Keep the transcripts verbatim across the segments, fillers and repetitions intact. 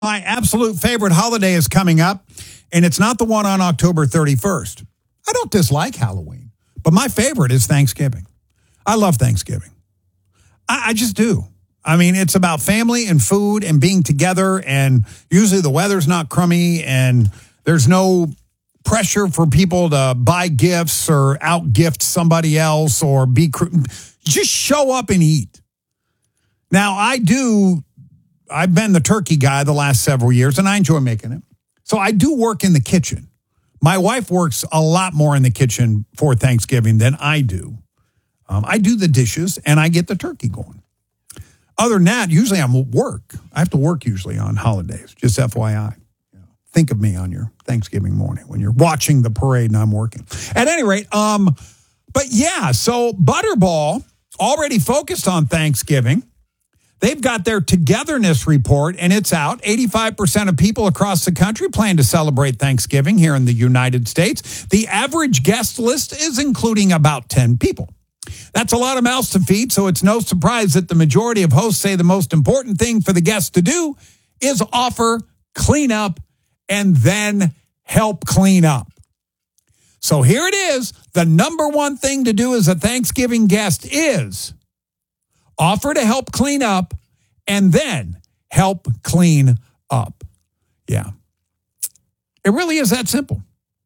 My absolute favorite holiday is coming up, and it's not the one on October thirty-first. I don't dislike Halloween, but my favorite is Thanksgiving. I love Thanksgiving. I, I just do. I mean, it's about family and food and being together, and usually the weather's not crummy, and there's no pressure for people to buy gifts or out-gift somebody else or be... Cr- just show up and eat. Now, I do... I've been the turkey guy the last several years, and I enjoy making it. So I do work in the kitchen. My wife works a lot more in the kitchen for Thanksgiving than I do. Um, I do the dishes, and I get the turkey going. Other than that, usually I'm at work. I have to work usually on holidays, just F Y I. You know, think of me on your Thanksgiving morning when you're watching the parade and I'm working. At any rate, um, but yeah, so Butterball already focused on Thanksgiving. They've got their togetherness report, and it's out. eighty-five percent of people across the country plan to celebrate Thanksgiving here in the United States. The average guest list is including about ten people. That's a lot of mouths to feed, so it's no surprise that the majority of hosts say the most important thing for the guests to do is offer, clean up, and then help clean up. So here it is. The number one thing to do as a Thanksgiving guest is offer to help clean up, and then help clean up. Yeah. It really is that simple.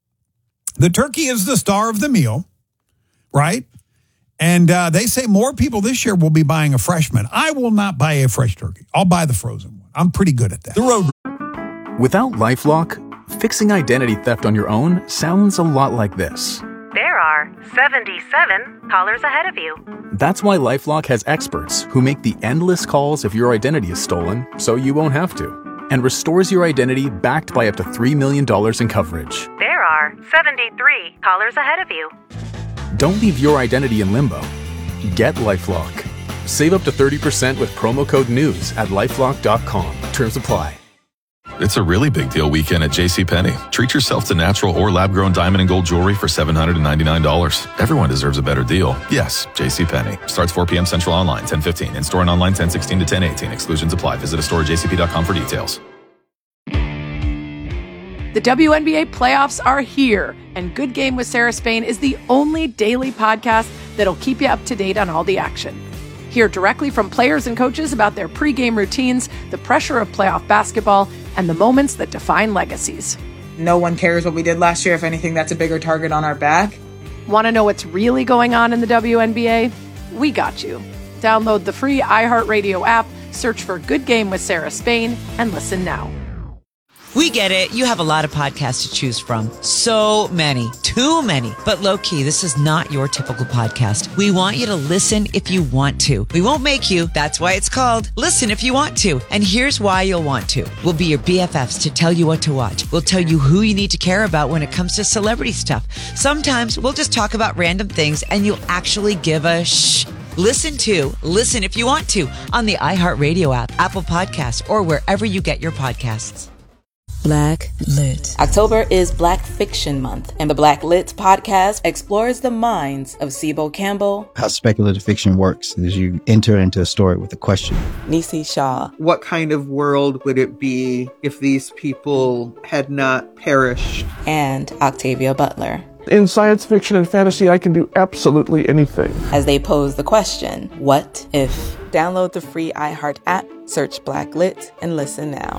The turkey is the star of the meal, right? And uh, they say more people this year will be buying a freshman. I will not buy a fresh turkey. I'll buy the frozen one. I'm pretty good at that. The road. Without LifeLock, fixing identity theft on your own sounds a lot like this. There are seventy-seven callers ahead of you. That's why LifeLock has experts who make the endless calls if your identity is stolen, so you won't have to, and restores your identity backed by up to three million dollars in coverage. There are seventy-three callers ahead of you. Don't leave your identity in limbo. Get LifeLock. Save up to thirty percent with promo code NEWS at lifelock dot com. Terms apply. It's a really big deal weekend at JCPenney. Treat yourself to natural or lab-grown diamond and gold jewelry for seven hundred ninety-nine dollars. Everyone deserves a better deal. Yes, JCPenney. Starts four p.m. Central online, ten fifteen. In-store and online, ten sixteen to ten eighteen. Exclusions apply. Visit a store at j c p dot com for details. The W N B A playoffs are here, and Good Game with Sarah Spain is the only daily podcast that'll keep you up to date on all the action. Hear directly from players and coaches about their pregame routines, the pressure of playoff basketball, and the moments that define legacies. No one cares what we did last year. If anything, that's a bigger target on our back. Want to know what's really going on in the W N B A? We got you. Download the free iHeartRadio app, search for Good Game with Sarah Spain, and listen now. We get it. You have a lot of podcasts to choose from. So many. Too many. But low-key, this is not your typical podcast. We want you to listen if you want to. We won't make you. That's why it's called Listen If You Want To. And here's why you'll want to. We'll be your B F Fs to tell you what to watch. We'll tell you who you need to care about when it comes to celebrity stuff. Sometimes we'll just talk about random things and you'll actually give a shh. Listen to Listen If You Want To on the iHeartRadio app, Apple Podcasts, or wherever you get your podcasts. Black Lit. October is Black Fiction Month, and the Black Lit podcast explores the minds of Sibo Campbell. How speculative fiction works is you enter into a story with a question. Nisi Shaw. What kind of world would it be if these people had not perished? And Octavia Butler. In science fiction and fantasy, I can do absolutely anything. As they pose the question, what if? Download the free iHeart app, search Black Lit, and listen now.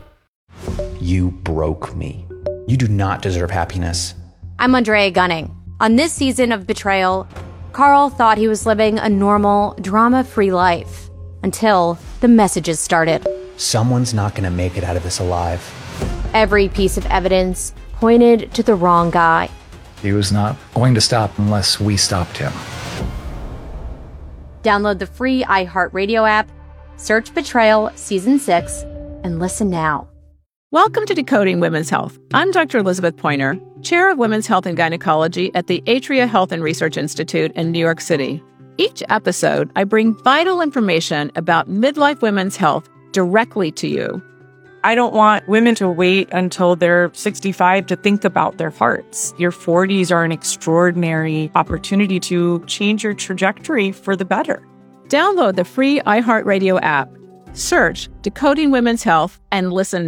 You broke me. You do not deserve happiness. I'm Andrea Gunning. On this season of Betrayal, Carl thought he was living a normal, drama-free life until the messages started. Someone's not going to make it out of this alive. Every piece of evidence pointed to the wrong guy. He was not going to stop unless we stopped him. Download the free iHeartRadio app, search Betrayal Season six, and listen now. Welcome to Decoding Women's Health. I'm Doctor Elizabeth Pointer, Chair of Women's Health and Gynecology at the Atria Health and Research Institute in New York City. Each episode, I bring vital information about midlife women's health directly to you. I don't want women to wait until they're sixty-five to think about their hearts. Your forties are an extraordinary opportunity to change your trajectory for the better. Download the free iHeartRadio app. Search Decoding Women's Health and listen